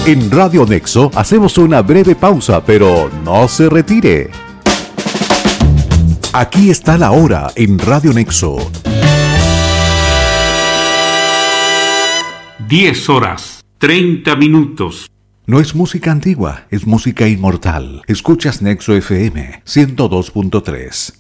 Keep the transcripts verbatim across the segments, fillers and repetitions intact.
En Radio Nexo hacemos una breve pausa, pero no se retire. Aquí está la hora en Radio Nexo. diez horas, treinta minutos. No es música antigua, es música inmortal. Escuchas Nexo F M ciento dos punto tres.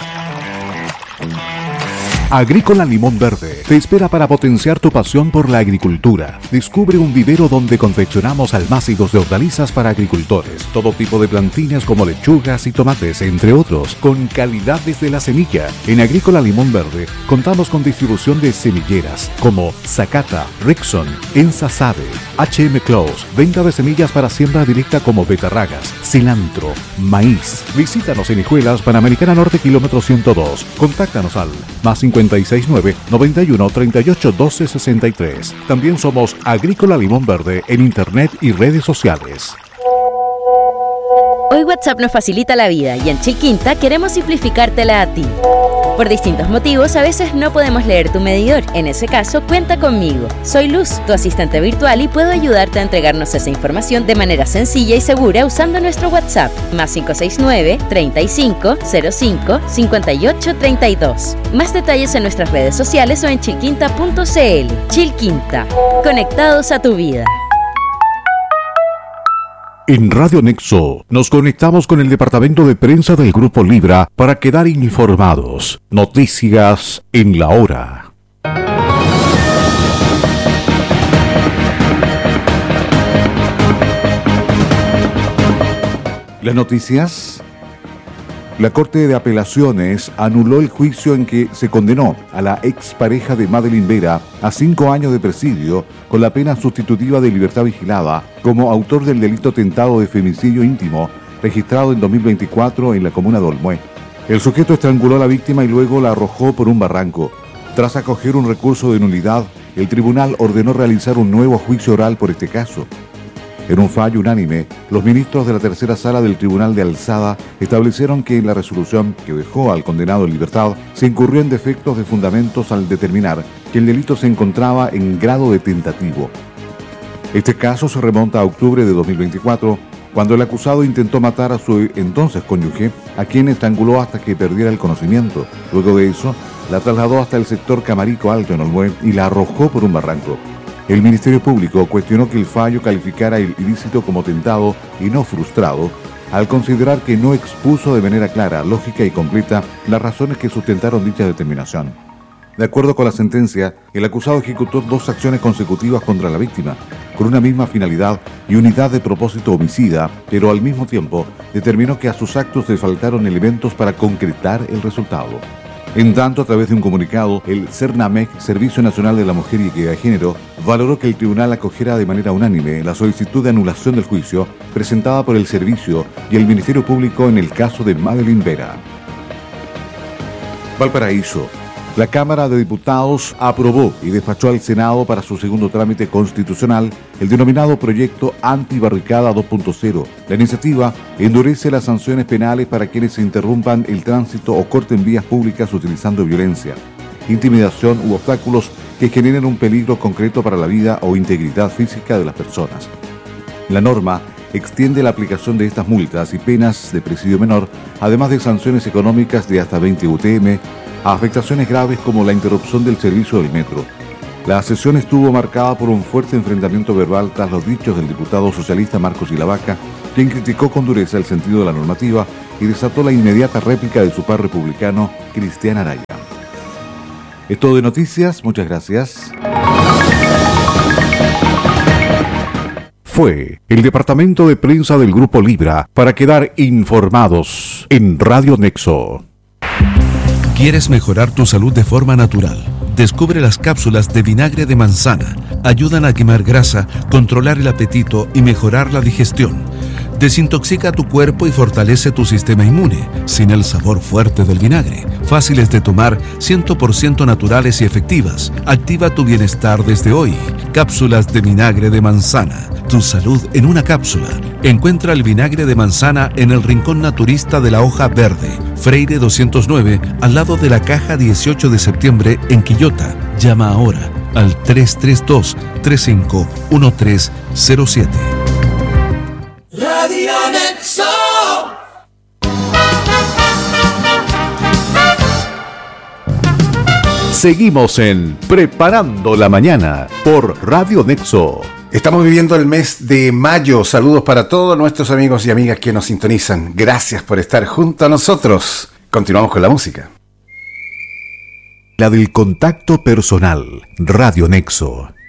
Agrícola Limón Verde te espera para potenciar tu pasión por la agricultura. Descubre un vivero donde confeccionamos almácigos de hortalizas para agricultores, todo tipo de plantines como lechugas y tomates, entre otros, con calidad desde la semilla. En Agrícola Limón Verde contamos con distribución de semilleras como Zacata, Rixon, Ensasade, H M Close, venta de semillas para siembra directa como betarragas, cilantro, maíz. Visítanos en Hijuelas, Panamericana Norte, kilómetro ciento dos. Contáctanos al más cincuenta y seis nueve, noventa y uno, treinta y ocho, doce, sesenta y tres. También somos Agrícola Limón Verde en internet y redes sociales. Hoy WhatsApp nos facilita la vida y en Chilquinta queremos simplificártela a ti. Por distintos motivos, a veces no podemos leer tu medidor. En ese caso, cuenta conmigo. Soy Luz, tu asistente virtual, y puedo ayudarte a entregarnos esa información de manera sencilla y segura usando nuestro WhatsApp. Más cinco seis nueve, treinta y cinco, cero cinco, cincuenta y ocho, treinta y dos. Más detalles en nuestras redes sociales o en chilquinta punto c l. Chilquinta. Conectados a tu vida. En Radio Nexo nos conectamos con el departamento de prensa del Grupo Libra para quedar informados. Noticias en la hora. Las noticias. La Corte de Apelaciones anuló el juicio en que se condenó a la expareja de Madeline Vera a cinco años de presidio con la pena sustitutiva de libertad vigilada como autor del delito tentado de femicidio íntimo registrado en dos mil veinticuatro en la comuna de Olmué. El sujeto estranguló a la víctima y luego la arrojó por un barranco. Tras acoger un recurso de nulidad, el tribunal ordenó realizar un nuevo juicio oral por este caso. En un fallo unánime, los ministros de la tercera sala del Tribunal de Alzada establecieron que en la resolución que dejó al condenado en libertad se incurrió en defectos de fundamentos al determinar que el delito se encontraba en grado de tentativo. Este caso se remonta a octubre de dos mil veinticuatro, cuando el acusado intentó matar a su entonces cónyuge, a quien estranguló hasta que perdiera el conocimiento. Luego de eso, la trasladó hasta el sector Camarico Alto en Olmué y la arrojó por un barranco. El Ministerio Público cuestionó que el fallo calificara el ilícito como tentado y no frustrado, al considerar que no expuso de manera clara, lógica y completa las razones que sustentaron dicha determinación. De acuerdo con la sentencia, el acusado ejecutó dos acciones consecutivas contra la víctima, con una misma finalidad y unidad de propósito homicida, pero al mismo tiempo determinó que a sus actos le faltaron elementos para concretar el resultado. En tanto, a través de un comunicado, el CERNAMEC, Servicio Nacional de la Mujer y Equidad de Género, valoró que el tribunal acogiera de manera unánime la solicitud de anulación del juicio presentada por el Servicio y el Ministerio Público en el caso de Madeline Vera. Valparaíso. La Cámara de Diputados aprobó y despachó al Senado para su segundo trámite constitucional el denominado Proyecto Antibarricada dos punto cero. La iniciativa endurece las sanciones penales para quienes interrumpan el tránsito o corten vías públicas utilizando violencia, intimidación u obstáculos que generen un peligro concreto para la vida o integridad física de las personas. La norma extiende la aplicación de estas multas y penas de presidio menor, además de sanciones económicas de hasta veinte U T M, a afectaciones graves como la interrupción del servicio del metro. La sesión estuvo marcada por un fuerte enfrentamiento verbal tras los dichos del diputado socialista Marcos Ilavaca, quien criticó con dureza el sentido de la normativa y desató la inmediata réplica de su par republicano, Cristian Araya. Es todo de noticias, muchas gracias. Fue el departamento de prensa del Grupo Libra para quedar informados en Radio Nexo. ¿Quieres mejorar tu salud de forma natural? Descubre las cápsulas de vinagre de manzana. Ayudan a quemar grasa, controlar el apetito y mejorar la digestión. Desintoxica tu cuerpo y fortalece tu sistema inmune, sin el sabor fuerte del vinagre. Fáciles de tomar, cien por ciento naturales y efectivas. Activa tu bienestar desde hoy. Cápsulas de vinagre de manzana. Tu salud en una cápsula. Encuentra el vinagre de manzana en el Rincón Naturista de la Hoja Verde, Freire doscientos nueve, al lado de la Caja dieciocho de septiembre en Quillota. Llama ahora al tres tres dos, tres cinco uno tres cero siete. Radio Nexo. Seguimos en Preparando la Mañana por Radio Nexo. Estamos viviendo el mes de mayo. Saludos para todos nuestros amigos y amigas que nos sintonizan. Gracias por estar junto a nosotros. Continuamos con la música. La del contacto personal. Radio Nexo.